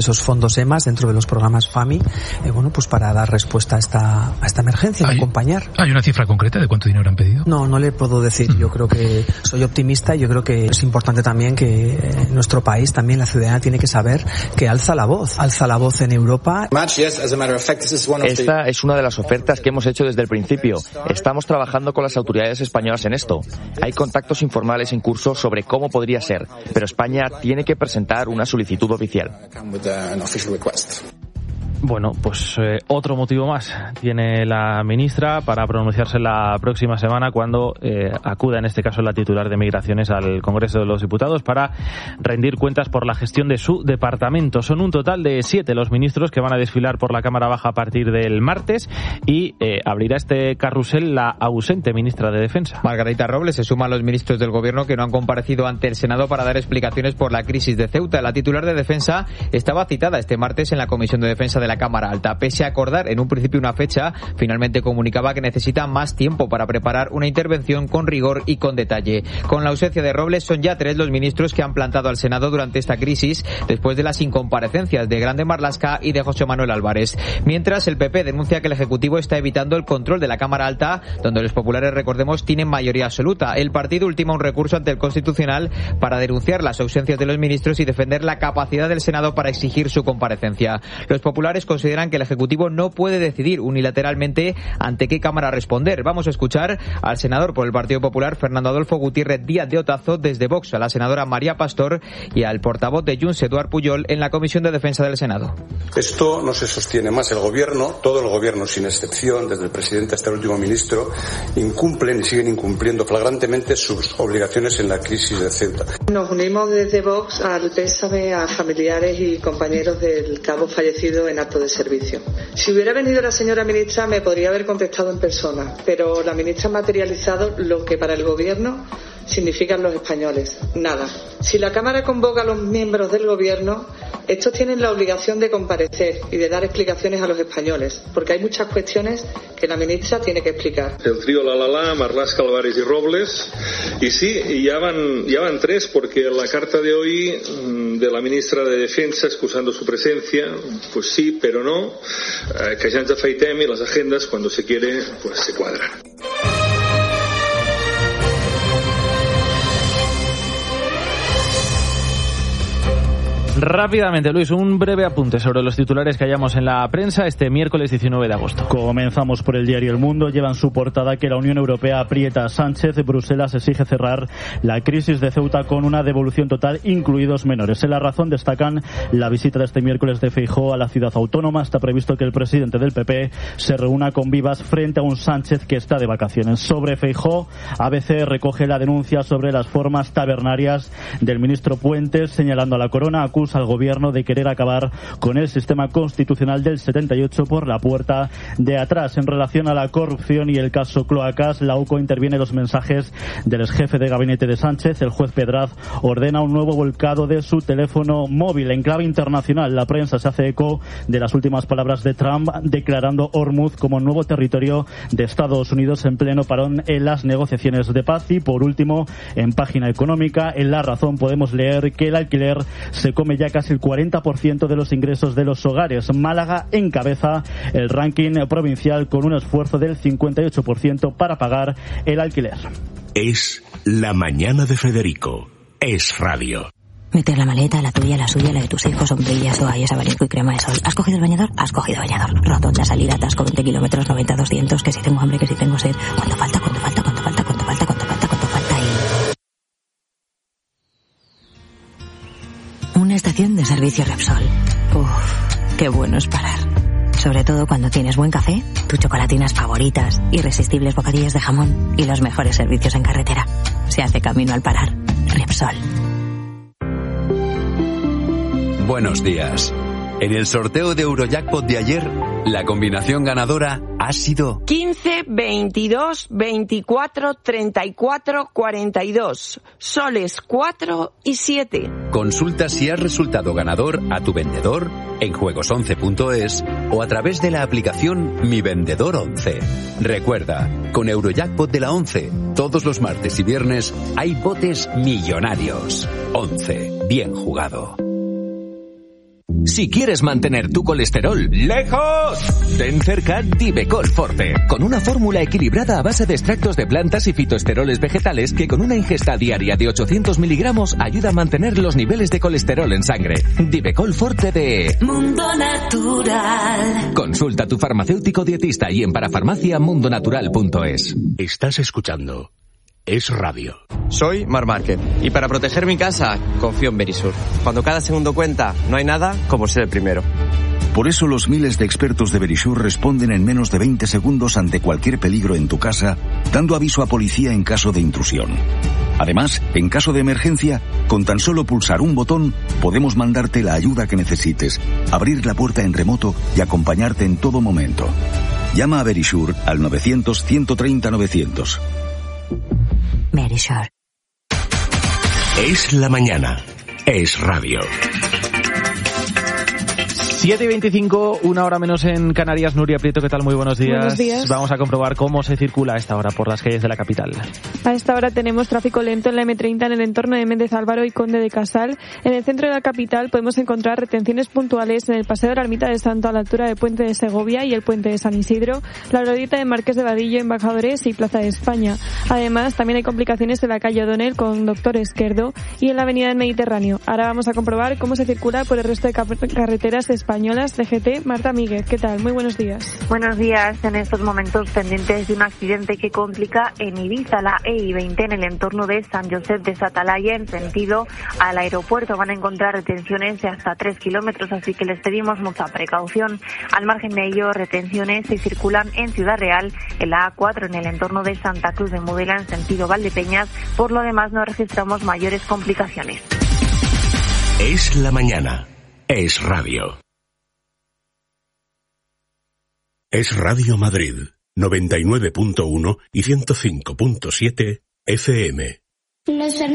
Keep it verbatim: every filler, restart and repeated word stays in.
esos fondos E M A S dentro de los programas FAMI, eh, bueno, pues para dar respuesta a esta, a esta emergencia, ¿Hay, acompañar. ¿Hay una cifra concreta de cuánto dinero han pedido? No, no le puedo decir. Uh-huh. Yo creo que soy optimista y yo creo que es importante también que eh, nuestro país, también la ciudadanía tiene que saber que alza la voz, alza la voz en Europa. Esta es una de las ofertas que hemos hecho desde el principio. Estamos trabajando con las autoridades españolas en esto. Hay contactos informales en curso sobre cómo podría ser, pero España tiene que presentar una solicitud oficial. Bueno, pues eh, otro motivo más tiene la ministra para pronunciarse la próxima semana cuando eh, acuda, en este caso, la titular de Migraciones al Congreso de los Diputados para rendir cuentas por la gestión de su departamento. Son un total de siete los ministros que van a desfilar por la Cámara Baja a partir del martes y eh, abrirá este carrusel la ausente ministra de Defensa. Margarita Robles se suma a los ministros del Gobierno que no han comparecido ante el Senado para dar explicaciones por la crisis de Ceuta. La titular de Defensa estaba citada este martes en la Comisión de Defensa de la Cámara Alta. Pese a acordar en un principio una fecha, finalmente comunicaba que necesita más tiempo para preparar una intervención con rigor y con detalle. Con la ausencia de Robles, son ya tres los ministros que han plantado al Senado durante esta crisis, después de las incomparecencias de Grande Marlaska y de José Manuel Álvarez. Mientras, el P P denuncia que el Ejecutivo está evitando el control de la Cámara Alta, donde los populares, recordemos, tienen mayoría absoluta. El partido ultima un recurso ante el Constitucional para denunciar las ausencias de los ministros y defender la capacidad del Senado para exigir su comparecencia. Los populares consideran que el Ejecutivo no puede decidir unilateralmente ante qué Cámara responder. Vamos a escuchar al senador por el Partido Popular, Fernando Adolfo Gutiérrez Díaz de Otazo, desde Vox, a la senadora María Pastor y al portavoz de Junts, Eduard Pujol, en la Comisión de Defensa del Senado. Esto no se sostiene más. El Gobierno, todo el Gobierno sin excepción, desde el presidente hasta el último ministro, incumplen y siguen incumpliendo flagrantemente sus obligaciones en la crisis de Ceuta. Nos unimos desde Vox al pésame a familiares y compañeros del cabo fallecido en acto de servicio. Si hubiera venido la señora ministra me podría haber contestado en persona, pero la ministra ha materializado lo que para el Gobierno significan los españoles: nada. Si la Cámara convoca a los miembros del Gobierno, estos tienen la obligación de comparecer y de dar explicaciones a los españoles, porque hay muchas cuestiones que la ministra tiene que explicar. El trío La La La, Marlaska, Álvarez y Robles, y sí, ya van, ya van tres, porque la carta de hoy de la ministra de Defensa excusando su presencia, pues sí, pero no, eh, que ya ens afeitem y las agendas, cuando se quiere, pues se cuadran. Rápidamente, Luis, un breve apunte sobre los titulares que hallamos en la prensa este miércoles diecinueve de agosto. Comenzamos por el diario El Mundo. Lleva en su portada que la Unión Europea aprieta a Sánchez. Bruselas exige cerrar la crisis de Ceuta con una devolución total, incluidos menores. En La Razón destacan la visita de este miércoles de Feijóo a la ciudad autónoma. Está previsto que el presidente del P P se reúna con Vivas frente a un Sánchez que está de vacaciones. Sobre Feijóo, A B C recoge la denuncia sobre las formas tabernarias del ministro Puentes, señalando a la Corona, acusa al gobierno de querer acabar con el sistema constitucional del setenta y ocho por la puerta de atrás. En relación a la corrupción y el caso Cloacas, la U C O interviene en los mensajes del exjefe de gabinete de Sánchez. El juez Pedraz ordena un nuevo volcado de su teléfono móvil. En clave internacional, la prensa se hace eco de las últimas palabras de Trump declarando Hormuz como nuevo territorio de Estados Unidos en pleno parón en las negociaciones de paz. Y por último, en página económica, en La Razón podemos leer que el alquiler se come ya casi el cuarenta por ciento de los ingresos de los hogares. Málaga encabeza el ranking provincial con un esfuerzo del cincuenta y ocho por ciento para pagar el alquiler. Es La Mañana de Federico. Es radio. Meter la maleta, la tuya, la suya, la de tus hijos, sombrillas, toallas, abanico y crema de sol. ¿Has cogido el bañador? Has cogido bañador. Rotonda, salida, atasco, veinte kilómetros, noventa, doscientos, que si tengo hambre, que si tengo sed. ¿Cuánto falta? ¿Cuánto falta? ¿Cuánto falta? ¿Cuánto falta? ¿Cuánto falta? ¿Cuánto falta? Y... una estación de servicio Repsol. Uff, qué bueno es parar. Sobre todo cuando tienes buen café, tus chocolatinas favoritas, irresistibles bocadillos de jamón y los mejores servicios en carretera. Se hace camino al parar. Repsol. Buenos días. En el sorteo de Eurojackpot de ayer, la combinación ganadora ha sido quince, veintidós, veinticuatro, treinta y cuatro, cuarenta y dos, soles cuatro y siete. Consulta si has resultado ganador a tu vendedor en juegos once punto es o a través de la aplicación Mi Vendedor once. Recuerda, con Eurojackpot de la once, todos los martes y viernes hay botes millonarios. once. Bien jugado. Si quieres mantener tu colesterol lejos, ten cerca Divecol Forte, con una fórmula equilibrada a base de extractos de plantas y fitoesteroles vegetales que con una ingesta diaria de ochocientos miligramos ayuda a mantener los niveles de colesterol en sangre. Divecol Forte de Mundo Natural. Consulta a tu farmacéutico dietista y en parafarmacia mundonatural punto es. Estás escuchando Es Radio. Soy Mar Márquez y para proteger mi casa confío en Verisur. Cuando cada segundo cuenta, no hay nada como ser el primero. Por eso los miles de expertos de Verisur responden en menos de veinte segundos ante cualquier peligro en tu casa, dando aviso a policía en caso de intrusión. Además, en caso de emergencia, con tan solo pulsar un botón, podemos mandarte la ayuda que necesites, abrir la puerta en remoto y acompañarte en todo momento. Llama a Verisur al novecientos, ciento treinta, novecientos. Verisur. Es la mañana. Es Radio. siete y veinticinco, una hora menos en Canarias. Nuria Prieto, ¿qué tal? Muy buenos días. Buenos días. Vamos a comprobar cómo se circula a esta hora por las calles de la capital. A esta hora tenemos tráfico lento en la eme treinta en el entorno de Méndez Álvaro y Conde de Casal. En el centro de la capital podemos encontrar retenciones puntuales en el Paseo de la Ermita de Santo a la altura del Puente de Segovia y el Puente de San Isidro, la glorieta de Marqués de Vadillo, Embajadores y Plaza de España. Además, también hay complicaciones en la calle O'Donnell con Doctor Esquerdo y en la avenida del Mediterráneo. Ahora vamos a comprobar cómo se circula por el resto de carreteras españolas. D G T, Marta Míguez, ¿qué tal? Muy buenos días. Buenos días. En estos momentos pendientes de un accidente que complica en Ibiza la E I veinte en el entorno de San Josep de Satalaya en sentido al aeropuerto. Van a encontrar retenciones de hasta tres kilómetros, así que les pedimos mucha precaución. Al margen de ello, retenciones se circulan en Ciudad Real, en la A cuatro en el entorno de Santa Cruz de Mudela en sentido Valdepeñas. Por lo demás, no registramos mayores complicaciones. Es la mañana. Es Radio. Es Radio Madrid, noventa y nueve punto uno y ciento cinco punto siete F M.